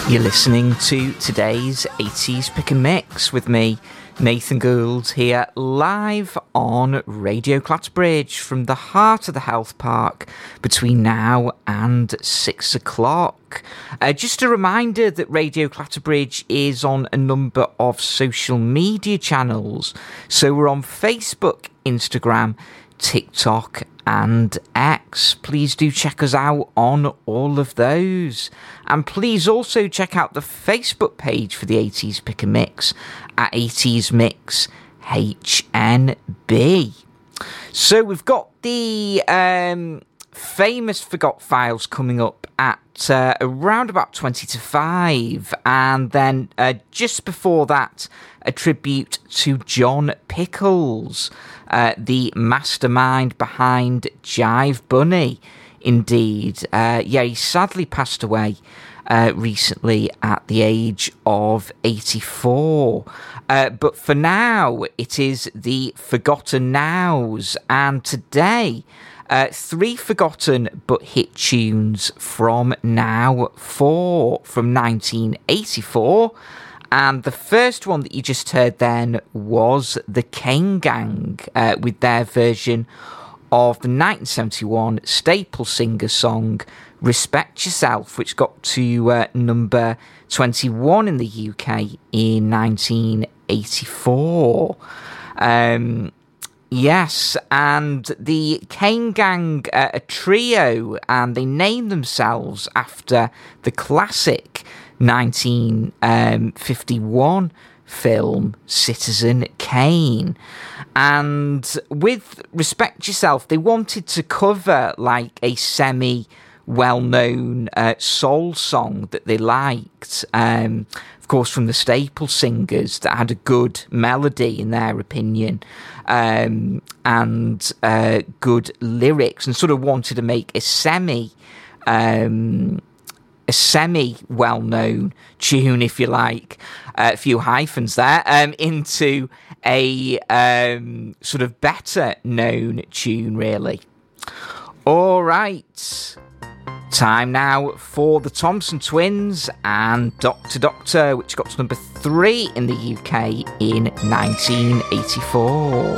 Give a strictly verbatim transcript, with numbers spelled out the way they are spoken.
You're listening to today's eighties Pick and Mix with me, Nathan Gould, here live on Radio Clatterbridge from the heart of the health park between now and six o'clock. Uh, just a reminder that Radio Clatterbridge is on a number of social media channels. So we're on Facebook, Instagram, TikTok and X. Please do check us out on all of those. And please also check out the Facebook page for the eighties Pick and Mix at eighties Mix H N B. So we've got the um, famous Forgot Files coming up at uh, around about twenty to five. And then uh, just before that, a tribute to John Pickles, uh, the mastermind behind Jive Bunny. Indeed. Uh, yeah, he sadly passed away uh, recently at the age of eighty-four. Uh, but for now, it is the Forgotten Nows. And today, uh, three forgotten but hit tunes from Now four from nineteen eighty-four. And the first one that you just heard then was the Kane Gang uh, with their version of the nineteen seventy-one staple singer song Respect Yourself, which got to uh, number twenty-one in the U K in nineteen eighty-four. Um, yes, and the Kane Gang, uh, a trio, and they named themselves after the classic nineteen fifty-one film Citizen Kane. And with Respect Yourself, they wanted to cover like a semi well-known uh, soul song that they liked, um, of course from the staple singers, that had a good melody in their opinion, um, and uh, good lyrics, and sort of wanted to make a semi um, a semi-well-known tune, if you like, uh, a few hyphens there, um, into a um, sort of better-known tune, really. All right. Time now for the Thompson Twins and Doctor Doctor, which got to number three in the U K in nineteen eighty-four.